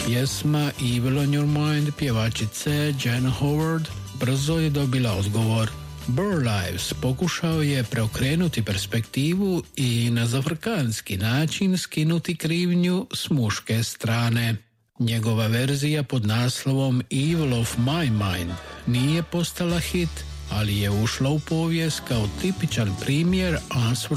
Pjesma Evil on Your Mind pjevačice Jan Howard brzo je dobila odgovor. Burr Lives pokušao je preokrenuti perspektivu i na zafrkanski način skinuti krivnju s muške strane. Njegova verzija pod naslovom Evil of My Mind nije postala hit, ali je ušla u povijest kao tipičan primjer